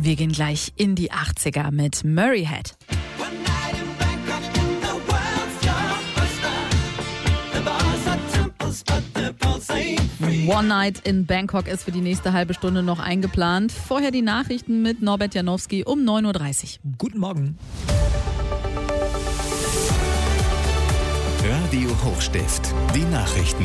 Wir gehen gleich in die 80er mit Murray Head. One Night in Bangkok ist für die nächste halbe Stunde noch eingeplant. Vorher die Nachrichten mit Norbert Janowski um 9.30 Uhr. Guten Morgen. Radio Hochstift, die Nachrichten.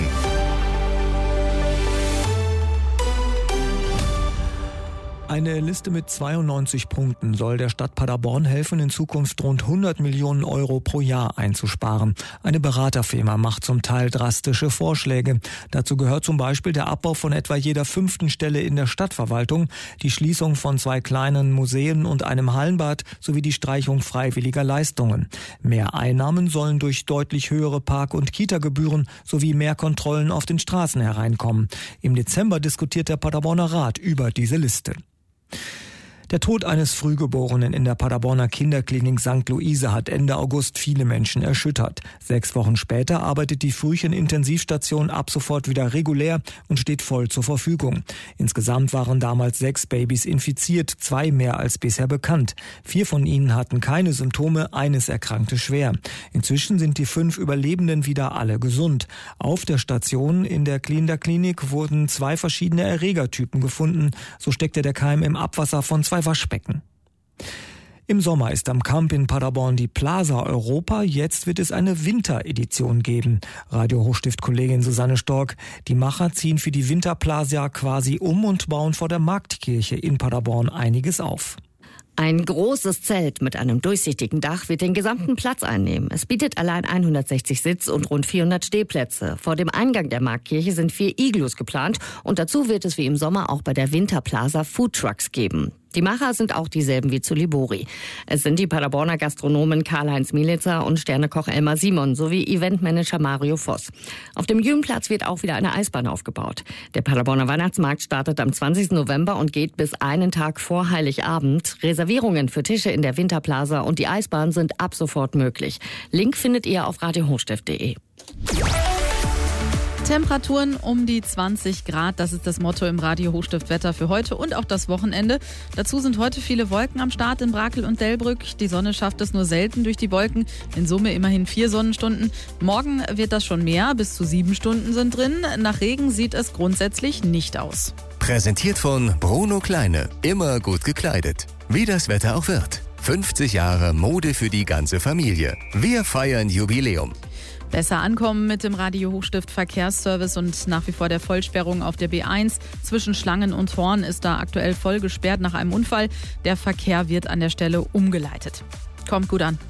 Eine Liste mit 92 Punkten soll der Stadt Paderborn helfen, in Zukunft rund 100 Millionen Euro pro Jahr einzusparen. Eine Beraterfirma macht zum Teil drastische Vorschläge. Dazu gehört zum Beispiel der Abbau von etwa jeder 5. Stelle in der Stadtverwaltung, die Schließung von 2 kleinen Museen und einem Hallenbad sowie die Streichung freiwilliger Leistungen. Mehr Einnahmen sollen durch deutlich höhere Park- und Kita-Gebühren sowie mehr Kontrollen auf den Straßen hereinkommen. Im Dezember diskutiert der Paderborner Rat über diese Liste. Der Tod eines Frühgeborenen in der Paderborner Kinderklinik St. Luise hat Ende August viele Menschen erschüttert. 6 Wochen später arbeitet die Frühchen-Intensivstation ab sofort wieder regulär und steht voll zur Verfügung. Insgesamt waren damals 6 Babys infiziert, 2 mehr als bisher bekannt. 4 von ihnen hatten keine Symptome, eines erkrankte schwer. Inzwischen sind die 5 Überlebenden wieder alle gesund. Auf der Station in der Kinderklinik wurden 2 verschiedene Erregertypen gefunden. So steckte der Keim im Abwasser von 2 Waschbecken. Im Sommer ist am Camp in Paderborn die Plaza Europa. Jetzt wird es eine Winteredition geben. Radio Hochstift-Kollegin Susanne Stork. Die Macher ziehen für die Winterplaza quasi um und bauen vor der Marktkirche in Paderborn einiges auf. Ein großes Zelt mit einem durchsichtigen Dach wird den gesamten Platz einnehmen. Es bietet allein 160 Sitz- und rund 400 Stehplätze. Vor dem Eingang der Marktkirche sind 4 Iglus geplant und dazu wird es wie im Sommer auch bei der Winterplaza Foodtrucks geben. Die Macher sind auch dieselben wie zu Libori. Es sind die Paderborner Gastronomen Karl-Heinz Mielitzer und Sternekoch Elmar Simon sowie Eventmanager Mario Voss. Auf dem Jühnplatz wird auch wieder eine Eisbahn aufgebaut. Der Paderborner Weihnachtsmarkt startet am 20. November und geht bis einen Tag vor Heiligabend. Reservierungen für Tische in der Winterplaza und die Eisbahn sind ab sofort möglich. Link findet ihr auf radiohochstift.de. Temperaturen um die 20 Grad, das ist das Motto im Radio Hochstift-Wetter für heute und auch das Wochenende. Dazu sind heute viele Wolken am Start in Brakel und Delbrück. Die Sonne schafft es nur selten durch die Wolken, in Summe immerhin 4 Sonnenstunden. Morgen wird das schon mehr, bis zu 7 Stunden sind drin. Nach Regen sieht es grundsätzlich nicht aus. Präsentiert von Bruno Kleine, immer gut gekleidet. Wie das Wetter auch wird. 50 Jahre Mode für die ganze Familie. Wir feiern Jubiläum. Besser ankommen mit dem Radio Hochstift Verkehrsservice und nach wie vor der Vollsperrung auf der B1 zwischen Schlangen und Horn ist da aktuell voll gesperrt nach einem Unfall. Der Verkehr wird an der Stelle umgeleitet. Kommt gut an.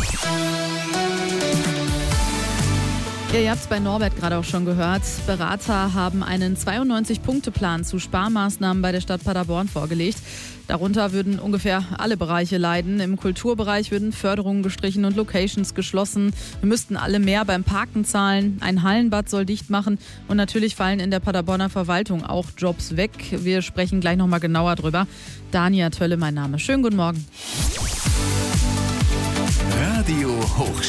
Ja, ihr habt es bei Norbert gerade auch schon gehört. Berater haben einen 92-Punkte-Plan zu Sparmaßnahmen bei der Stadt Paderborn vorgelegt. Darunter würden ungefähr alle Bereiche leiden. Im Kulturbereich würden Förderungen gestrichen und Locations geschlossen. Wir müssten alle mehr beim Parken zahlen. Ein Hallenbad soll dicht machen. Und natürlich fallen in der Paderborner Verwaltung auch Jobs weg. Wir sprechen gleich nochmal genauer drüber. Dania Tölle, mein Name. Schönen guten Morgen. Radio Hochstift.